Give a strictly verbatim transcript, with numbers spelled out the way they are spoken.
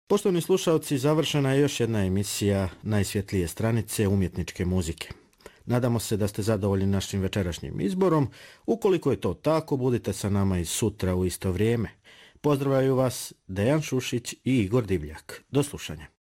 Poštovani slušalci, završena je još jedna emisija Najsvjetlije stranice umjetničke muzike. Nadamo se da ste zadovoljni našim večerašnjim izborom. Ukoliko je to tako, budite sa nama i sutra u isto vrijeme. Pozdravljaju vas Dejan Šušić i Igor Divljak. Do slušanja.